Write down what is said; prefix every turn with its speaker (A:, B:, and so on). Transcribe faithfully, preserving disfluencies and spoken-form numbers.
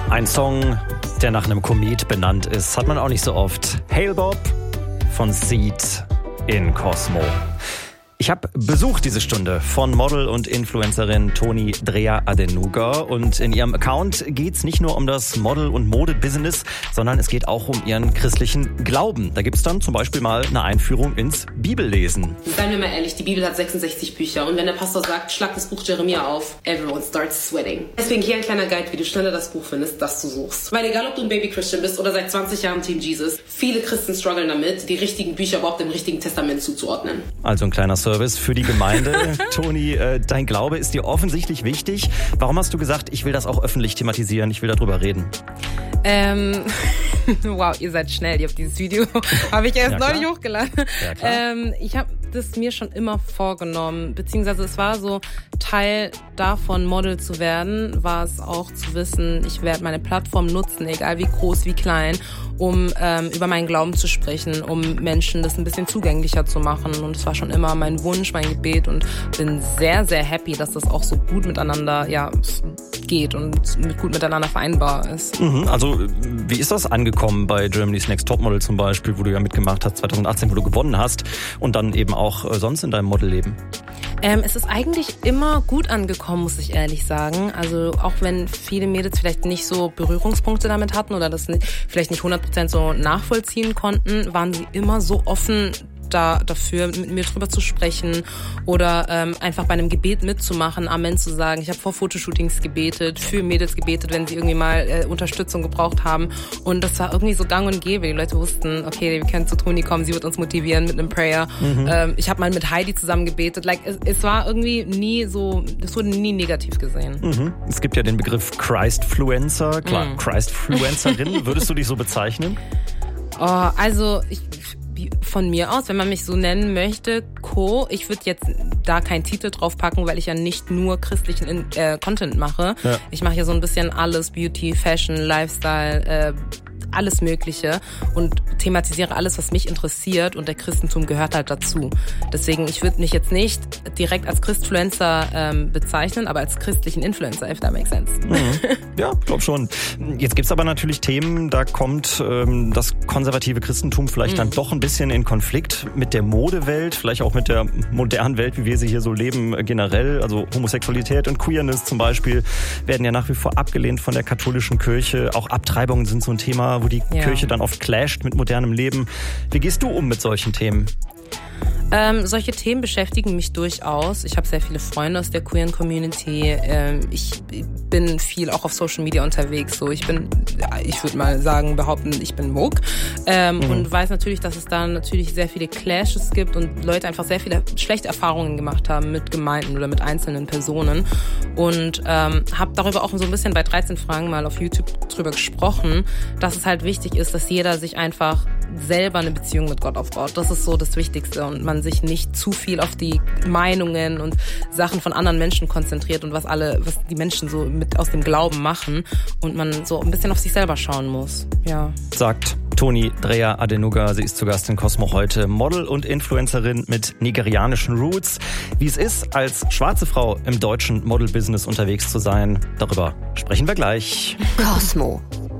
A: Ein Song, der nach einem Komet benannt ist, hat man auch nicht so oft. Hail Bob von Seed in Cosmo. Ich habe Besuch diese Stunde von Model und Influencerin Toni Drea-Adenuga. Und in ihrem Account geht's nicht nur um das Model- und Mode-Business, sondern es geht auch um ihren christlichen Glauben. Da gibt's dann zum Beispiel mal eine Einführung ins Bibellesen.
B: Seien wir mal ehrlich, die Bibel hat sechsundsechzig Bücher. Und wenn der Pastor sagt, schlag das Buch Jeremia auf, everyone starts sweating. Deswegen hier ein kleiner Guide, wie du schneller das Buch findest, das du suchst. Weil egal, ob du ein Baby-Christian bist oder seit zwanzig Jahren Team Jesus, viele Christen strugglen damit, die richtigen Bücher überhaupt im richtigen Testament zuzuordnen.
A: Also ein kleiner Service für die Gemeinde. Toni, äh, dein Glaube ist dir offensichtlich wichtig. Warum hast du gesagt, ich will das auch öffentlich thematisieren, ich will darüber reden?
C: Ähm, wow, ihr seid schnell. Ihr habt dieses Video, habe ich erst ja, neulich hochgeladen. Ja, klar. Ähm, ich habe das mir schon immer vorgenommen, beziehungsweise es war so Teil davon, Model zu werden, war es auch zu wissen, ich werde meine Plattform nutzen, egal wie groß, wie klein, um ähm, über meinen Glauben zu sprechen, um Menschen das ein bisschen zugänglicher zu machen. Und es war schon immer mein Wunsch, mein Gebet und bin sehr, sehr happy, dass das auch so gut miteinander ja, geht und gut miteinander vereinbar ist.
A: Mhm, also wie ist das angekommen bei Germany's Next Topmodel zum Beispiel, wo du ja mitgemacht hast, zwanzig achtzehn, wo du gewonnen hast und dann eben auch äh, sonst in deinem Modelleben?
C: Ähm, es ist eigentlich immer gut angekommen, muss ich ehrlich sagen. Also auch wenn viele Mädels vielleicht nicht so Berührungspunkte damit hatten oder das nicht, vielleicht nicht hundert Prozent so nachvollziehen konnten, waren sie immer so offen da dafür, mit mir drüber zu sprechen oder ähm, einfach bei einem Gebet mitzumachen, Amen zu sagen. Ich habe vor Fotoshootings gebetet, für Mädels gebetet, wenn sie irgendwie mal äh, Unterstützung gebraucht haben. Und das war irgendwie so gang und gäbe. Die Leute wussten, okay, wir können zu Toni kommen, sie wird uns motivieren mit einem Prayer. Mhm. Ähm, ich habe mal mit Heidi zusammen gebetet. Like, es, es war irgendwie nie so, es wurde nie negativ gesehen.
A: Mhm. Es gibt ja den Begriff Christfluencer, klar, mhm. Christfluencerin. Würdest du dich so bezeichnen?
C: Oh, also ich von mir aus, wenn man mich so nennen möchte, Co. Ich würde jetzt da keinen Titel drauf packen, weil ich ja nicht nur christlichen äh, Content mache. Ja. Ich mache ja so ein bisschen alles, Beauty, Fashion, Lifestyle, äh, alles Mögliche und thematisiere alles, was mich interessiert und der Christentum gehört halt dazu. Deswegen, ich würde mich jetzt nicht direkt als Christfluencer ähm, bezeichnen, aber als christlichen Influencer, if that makes sense.
A: Mhm. Ja, glaub schon. Jetzt gibt's aber natürlich Themen, da kommt ähm, das konservative Christentum vielleicht mhm. dann doch ein bisschen in Konflikt mit der Modewelt, vielleicht auch mit der modernen Welt, wie wir sie hier so leben generell. Also Homosexualität und Queerness zum Beispiel werden ja nach wie vor abgelehnt von der katholischen Kirche. Auch Abtreibungen sind so ein Thema, wo die ja. Kirche dann oft clasht mit modernem Leben. Wie gehst du um mit solchen Themen?
C: Ähm, solche Themen beschäftigen mich durchaus. Ich habe sehr viele Freunde aus der queeren Community. Ähm, ich bin viel auch auf Social Media unterwegs. So, ich bin, ich würde mal sagen, behaupten, ich bin woke. Ähm, mhm. Und weiß natürlich, dass es da natürlich sehr viele Clashes gibt und Leute einfach sehr viele schlechte Erfahrungen gemacht haben mit Gemeinden oder mit einzelnen Personen. Und ähm, habe darüber auch so ein bisschen bei dreizehn Fragen mal auf YouTube drüber gesprochen, dass es halt wichtig ist, dass jeder sich einfach selber eine Beziehung mit Gott aufbaut. Das ist so das Wichtigste und man sich nicht zu viel auf die Meinungen und Sachen von anderen Menschen konzentriert und was alle, was die Menschen so mit aus dem Glauben machen und man so ein bisschen auf sich selber schauen muss. Ja.
A: Sagt Toni Drea-Adenuga, sie ist zu Gast in Cosmo heute, Model und Influencerin mit nigerianischen Roots. Wie es ist, als schwarze Frau im deutschen Model-Business unterwegs zu sein, darüber sprechen wir gleich.
D: Cosmo.